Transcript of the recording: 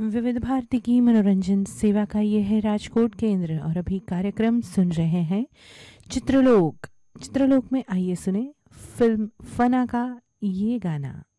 विविध भारती की मनोरंजन सेवा का ये है राजकोट केंद्र और अभी कार्यक्रम सुन रहे हैं चित्रलोक। चित्रलोक में आइए सुने फिल्म फना का ये गाना।